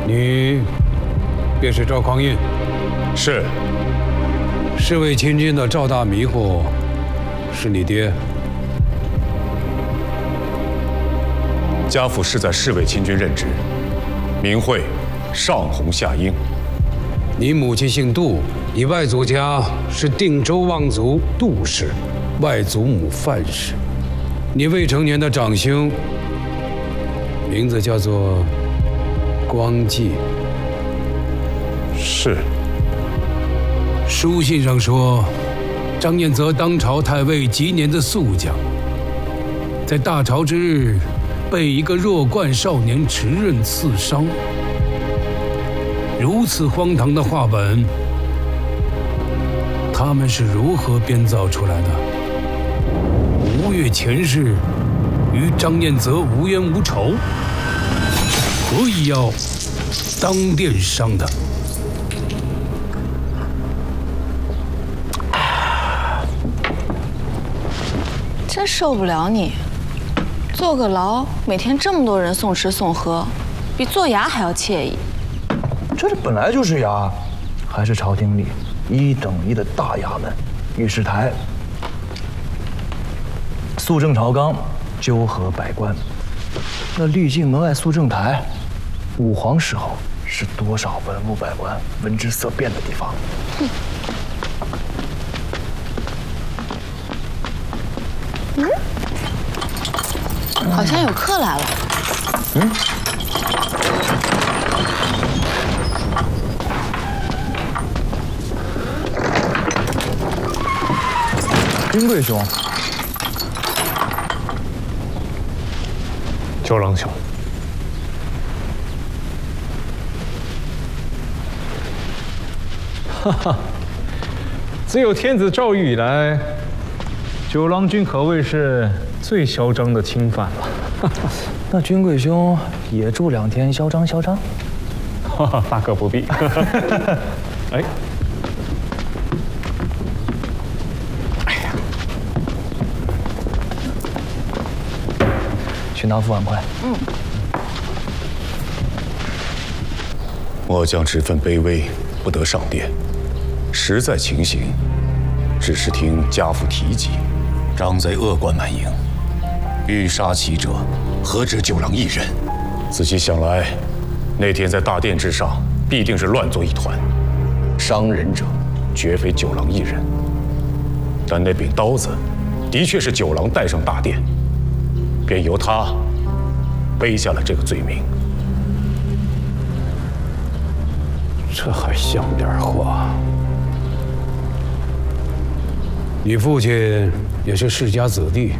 你便是赵匡胤。 是。 侍卫亲军的赵大迷糊，是你爹。 家父是在侍卫亲军任职，名讳上红下英。 你母亲姓杜，你外祖家是定州望族杜氏，外祖母范氏。你未成年的长兄，名字叫做光纪。 是。 书信上说，张彦泽当朝太尉及年的宿将，在大潮之日被一个弱冠少年持刃刺伤。如此荒唐的话本，他们是如何编造出来的？吴越前世与张彦泽无冤无仇，何以要当殿伤他？ 真受不了你！坐个牢，每天这么多人送吃送喝，比做衙还要惬意。 这本来就是衙，还是朝廷里1等1的大衙门，御史台，肃正朝纲，纠合百官。那滤镜门外肃正台，武皇时候是多少文武百官闻之色变的地方。 好像有客来了。 金贵兄， 九郎兄，哈哈，自有天子诏谕以来，九郎君可谓是最嚣张的侵犯了。 那君贵兄也住2天，嚣张嚣张。 哈哈，大可不必。哎。 去拿副碗筷。 末将职分卑微，不得上殿。实在情形，只是听家父提及，张贼恶贯满盈，欲杀其者，何止九郎一人？仔细想来，那天在大殿之上，必定是乱作一团，伤人者绝非九郎一人。但那柄刀子，的确是九郎带上大殿。便由他背下了这个罪名。 这还像点话？你父亲也是世家子弟，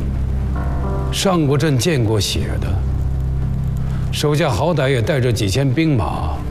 上过阵、见过血的，手下好歹也带着几千兵马，